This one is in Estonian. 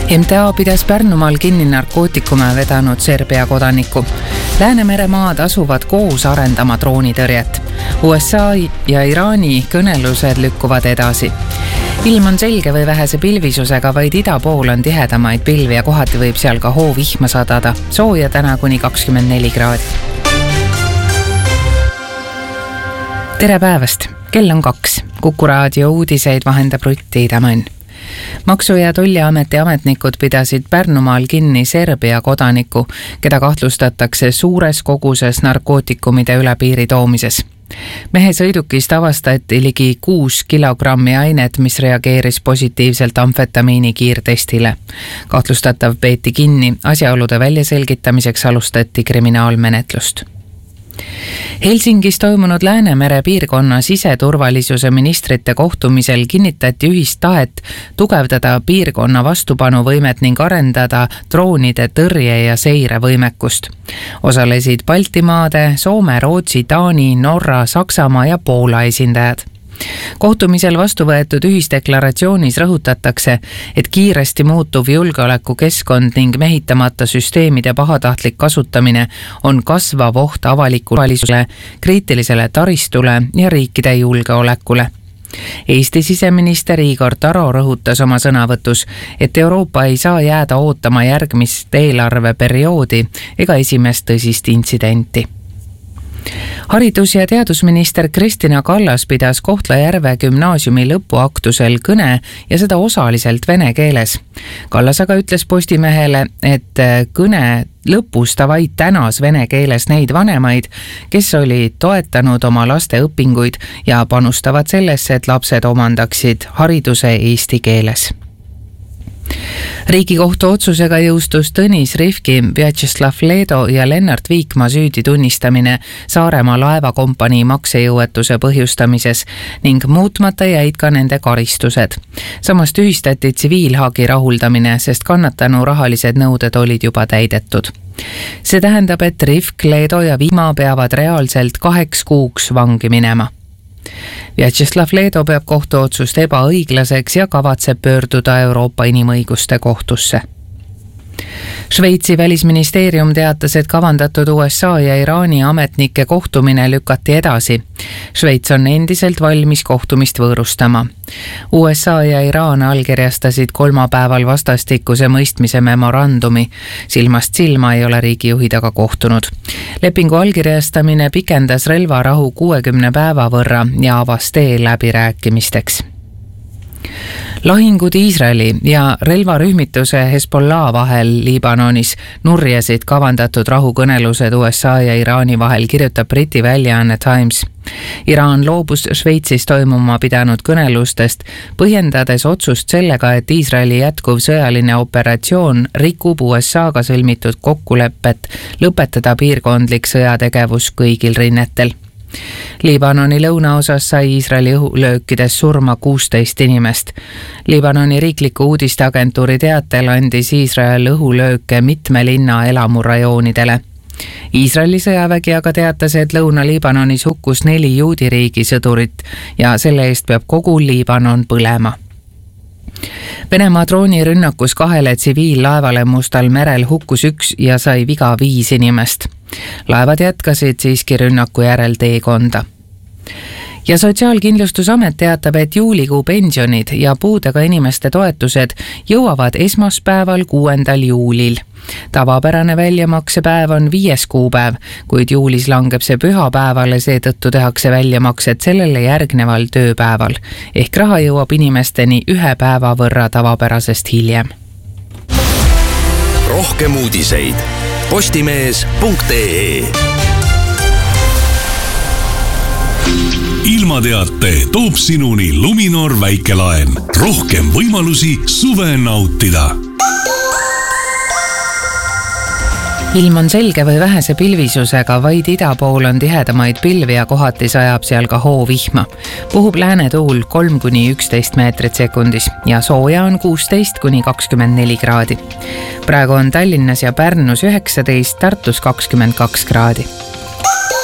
MTA pidas Pärnumaal kinni narkootikume vedanud Serbia kodaniku. Läänemere maad asuvad koos arendama droonitõrjet. USA ja Iraani kõnelused lükkuvad edasi. Ilm on selge või vähese pilvisusega, vaid ida pool on tihedamaid pilvi ja kohati võib seal ka hoovihma sadada. Sooja täna kuni 24 kraadi. Tere päevast! Kell on 2. Kuku raadio uudiseid vahendab Rutti Idamõnn. Maksu- ja Tolliameti ametnikud pidasid Pärnumaal kinni Serbia kodaniku, keda kahtlustatakse suures koguses narkootikumide üle piiri toomises. Mehe sõidukist avastati ligi 6 kilogrammi ainet, mis reageeris positiivselt amfetamiini kiirtestile. Kahtlustatav peeti kinni, asjaolude väljaselgitamiseks alustati kriminaalmenetlust. Helsingis toimunud Läänemere piirkonna siseturvalisuse ministrite kohtumisel kinnitati ühist tahet tugevdada piirkonna vastupanuvõimet ning arendada droonide tõrje ja seirevõimekust. Osalesid Baltimaade, Soome, Rootsi, Taani, Norra, Saksamaa ja Poola esindajad. Kohtumisel vastu võetud ühisdeklaratsioonis rõhutatakse, et kiiresti muutuv julgeolekukeskkond ning mehitamata süsteemide pahatahtlik kasutamine on kasvav oht avalikule turvalisusele, kriitilisele taristule ja riikide julgeolekule. Eesti siseminister Igor Taro rõhutas oma sõnavõtus, et Euroopa ei saa jääda ootama järgmist eelarveperioodi ega esimest tõsist intsidenti. Haridus- ja teadusminister Kristina Kallas pidas Kohtla-Järve gümnaasiumi lõpuaktusel kõne ja seda osaliselt vene keeles. Kallas aga ütles Postimehele, et kõne lõpus ta vaid tänas vene keeles neid vanemaid, kes olid toetanud oma laste õpinguid ja panustavad sellesse, et lapsed omandaksid hariduse eesti keeles. Riigikohtu otsusega jõustus Tõnis Rifki, Vjatšeslav Leedo ja Lennart Viikma süüdi tunnistamine Saaremaa laevakompanii maksejõuetuse põhjustamises ning muutmata jäid ka nende karistused. Samas tühistati tsiviilhagi rahuldamine, sest kannatanu rahalised nõuded olid juba täidetud. See tähendab, et Rifk, Leedo ja Viima peavad reaalselt 2 kuuks vangi minema. Vjatšeslav Leedo peab kohtuotsust ebaõiglaseks ja kavatseb pöörduda Euroopa Inimõiguste Kohtusse. Šveitsi välisministeerium teatas, et kavandatud USA ja Iraani ametnike kohtumine lükati edasi. Šveits on endiselt valmis kohtumist võõrustama. USA ja Iraan allkirjastasid kolmapäeval vastastikuse mõistmise memorandumi. Silmast silma ei ole riigijuhid aga kohtunud. Lepingu allkirjastamine pikendas relvarahu 60 päeva võrra ja avas tee läbirääkimisteks. Lahingud Iisraeli ja relvarühmituse Hezbollah vahel Liibanonis nurjasid kavandatud rahukõnelused USA ja Iraani vahel, kirjutab Briti väljaanne Times. Iraan loobus Šveitsis toimuma pidanud kõnelustest, põhjendades otsust sellega, et Iisraeli jätkuv sõjaline operatsioon rikub USA-ga sõlmitud kokkulepet lõpetada piirkondlik sõjategevus kõigil rinnetel. Liibanoni lõunaosas sai Iisraeli õhulöökides surma 16 inimest. Liibanoni riikliku uudisteagentuuri teatel andis Iisrael õhulööke mitme linna elamurajoonidele. Iisraeli sõjavägi aga teatas, et Lõuna-Liibanonis hukkus 4 juudiriigi sõdurit ja selle eest peab kogu Liibanon põlema. Venemaa droonirünnakus 2 tsiviillaevale Mustal merel hukkus 1 ja sai viga 5 inimest. Laevad jätkasid siiski rünnaku järel teekonda. Ja Sotsiaalkindlustusamet teatab, et juulikuu pensionid ja puudega inimeste toetused jõuavad esmaspäeval 6. juulil. Tavapärane väljamaksepäev on 5. kuupäev, kuid juulis langeb see pühapäevale, seetõttu tehakse väljamaksed sellele järgneval tööpäeval. Ehk raha jõuab inimesteni 1 päeva võrra tavapärasest hiljem. Rohkem uudiseid postimees.ee. Ilmateate toob sinuni Luminor väikelaen. Rohkem võimalusi suve nautida. Ilm on selge või vähese pilvisusega, vaid ida pool on tihedamaid pilvi ja kohati sajab seal ka hoovihma. Puhub läänetuul 3–11 meetrit sekundis ja sooja on 16–24 kraadi. Praegu on Tallinnas ja Pärnus 19, Tartus 22 kraadi.